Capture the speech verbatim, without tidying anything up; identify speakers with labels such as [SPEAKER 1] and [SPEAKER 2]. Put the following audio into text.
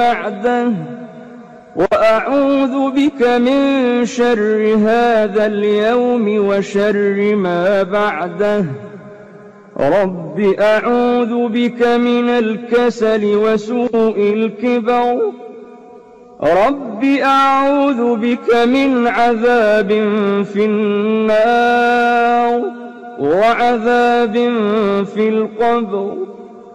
[SPEAKER 1] بعده وأعوذ بك من شر هذا اليوم وشر ما بعده. رب أعوذ بك من الكسل وسوء الكبر. رب أعوذ بك من عذاب في النار وعذاب في القبر.